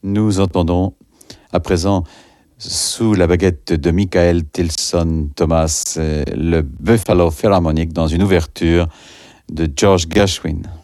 Nous entendons à présent, sous la baguette de Michael Tilson Thomas, le Buffalo Philharmonic dans une ouverture de George Gershwin.